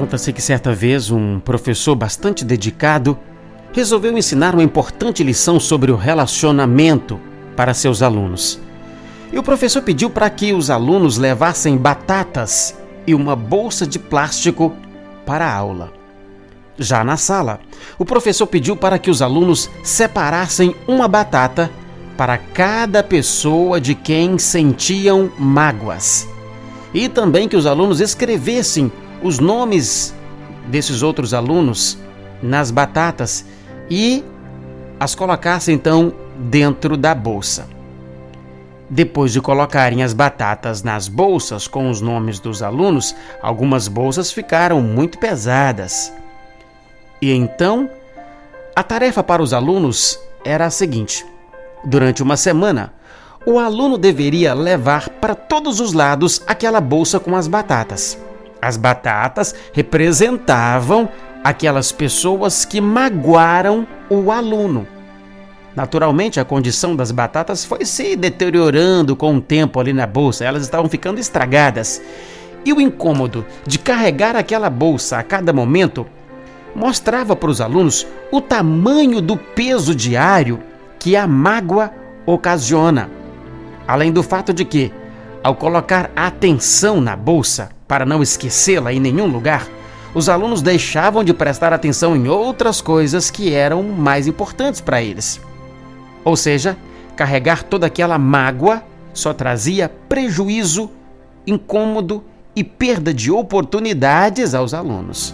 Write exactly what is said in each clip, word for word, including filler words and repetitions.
Conta-se que certa vez um professor bastante dedicado resolveu ensinar uma importante lição sobre o relacionamento para seus alunos. E o professor pediu para que os alunos levassem batatas e uma bolsa de plástico para a aula. Já na sala, o professor pediu para que os alunos separassem uma batata para cada pessoa de quem sentiam mágoas. E também que os alunos escrevessem os nomes desses outros alunos nas batatas e as colocassem então dentro da bolsa. Depois de colocarem as batatas nas bolsas com os nomes dos alunos, algumas bolsas ficaram muito pesadas. E então, a tarefa para os alunos era a seguinte: durante uma semana, o aluno deveria levar para todos os lados aquela bolsa com as batatas. As batatas representavam aquelas pessoas que magoaram o aluno. Naturalmente, a condição das batatas foi se deteriorando com o tempo ali na bolsa, elas estavam ficando estragadas. E o incômodo de carregar aquela bolsa a cada momento mostrava para os alunos o tamanho do peso diário que a mágoa ocasiona. Além do fato de que, ao colocar a atenção na bolsa para não esquecê-la em nenhum lugar, os alunos deixavam de prestar atenção em outras coisas que eram mais importantes para eles. Ou seja, carregar toda aquela mágoa só trazia prejuízo, incômodo e perda de oportunidades aos alunos.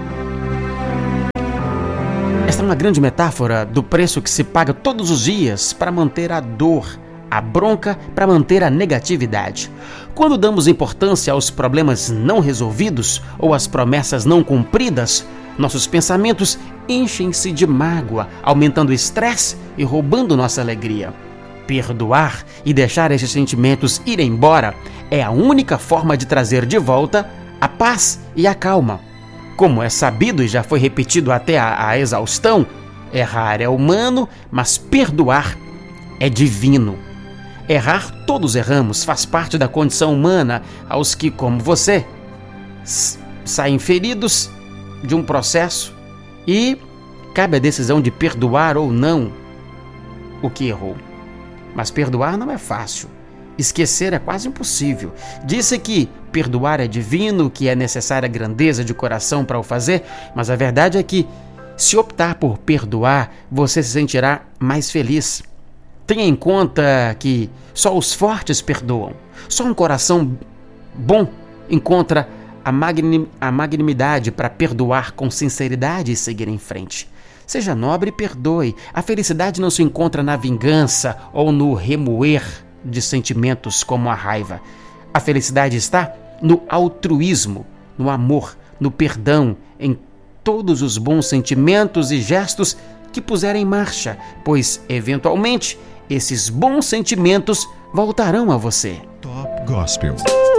Esta é uma grande metáfora do preço que se paga todos os dias para manter a dor, a bronca, para manter a negatividade. Quando damos importância aos problemas não resolvidos ou às promessas não cumpridas, nossos pensamentos enchem-se de mágoa, aumentando o estresse e roubando nossa alegria. Perdoar e deixar esses sentimentos ir embora é a única forma de trazer de volta a paz e a calma. Como é sabido e já foi repetido até a, a exaustão, errar é humano, mas perdoar é divino. Errar, todos erramos, faz parte da condição humana, aos que, como você, s- saem feridos de um processo e cabe a decisão de perdoar ou não o que errou. Mas perdoar não é fácil. Esquecer é quase impossível. Disse que perdoar é divino, que é necessária grandeza de coração para o fazer, mas a verdade é que, se optar por perdoar, você se sentirá mais feliz. Tenha em conta que só os fortes perdoam. Só um coração bom encontra a, magnim, a magnanimidade para perdoar com sinceridade e seguir em frente. Seja nobre e perdoe. A felicidade não se encontra na vingança ou no remoer de sentimentos como a raiva. A felicidade está no altruísmo, no amor, no perdão, em todos os bons sentimentos e gestos que puser em marcha, pois, eventualmente, esses bons sentimentos voltarão a você. Top Gospel.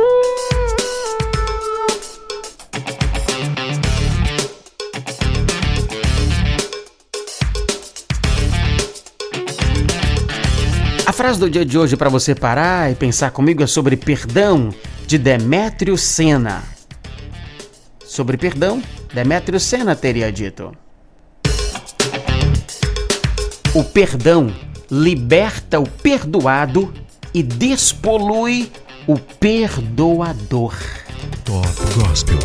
A frase do dia de hoje para você parar e pensar comigo é sobre perdão, de Demétrio Senna. Sobre perdão, Demétrio Senna teria dito: o perdão liberta o perdoado e despolui o perdoador. Top Gospel.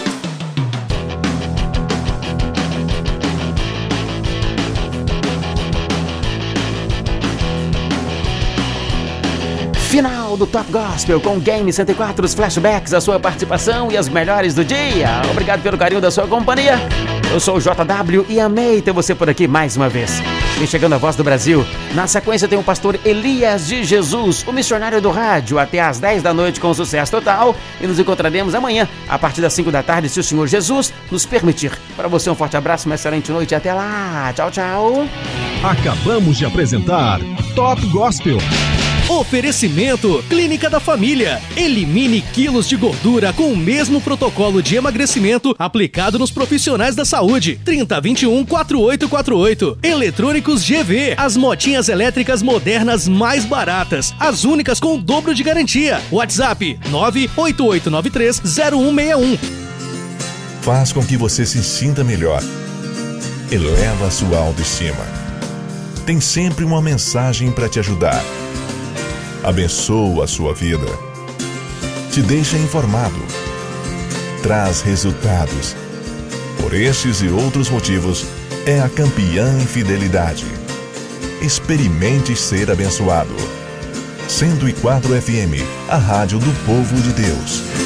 Final do Top Gospel com Game cento e quatro, os flashbacks, a sua participação e as melhores do dia. Obrigado pelo carinho da sua companhia. Eu sou o J W e amei ter você por aqui mais uma vez. Vem chegando a Voz do Brasil. Na sequência tem o pastor Elias de Jesus, o missionário do rádio, até às dez da noite com sucesso total. E nos encontraremos amanhã, a partir das cinco da tarde, se o Senhor Jesus nos permitir. Para você um forte abraço, uma excelente noite e até lá. Tchau, tchau. Acabamos de apresentar Top Gospel. Oferecimento Clínica da Família. Elimine quilos de gordura com o mesmo protocolo de emagrecimento aplicado nos profissionais da saúde. trinta, vinte e um, quarenta e oito quarenta e oito. Eletrônicos G V. As motinhas elétricas modernas mais baratas. As únicas com o dobro de garantia. WhatsApp nove oito oito nove três zero um seis um. faz com que você se sinta melhor, eleva sua autoestima. Tem sempre uma mensagem para te ajudar. Abençoa a sua vida. Te deixa informado. Traz resultados. Por estes e outros motivos, é a campeã em fidelidade. Experimente ser abençoado. cento e quatro F M, a rádio do povo de Deus.